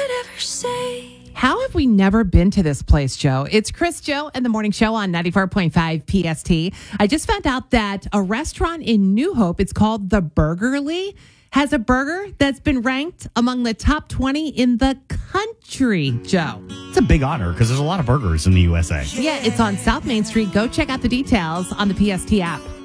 could ever say. How have we never been to this place, Joe? It's Chris, Joe, and the Morning Show on 94.5 PST. I just found out that a restaurant in New Hope, it's called The Burgerly, has a burger that's been ranked among the top 20 in the country, Joe. It's a big honor because there's a lot of burgers in the USA. Yeah, it's on South Main Street. Go check out the details on the PST app.